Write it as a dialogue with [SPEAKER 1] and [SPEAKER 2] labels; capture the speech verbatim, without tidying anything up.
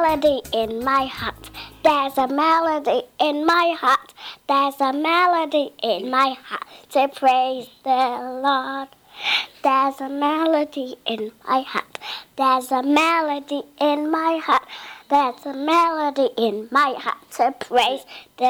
[SPEAKER 1] melody in my heart. There's a melody in my heart. There's a melody in my heart to praise the Lord. There's a melody in my heart. There's a melody in my heart. There's a melody in my heart to praise the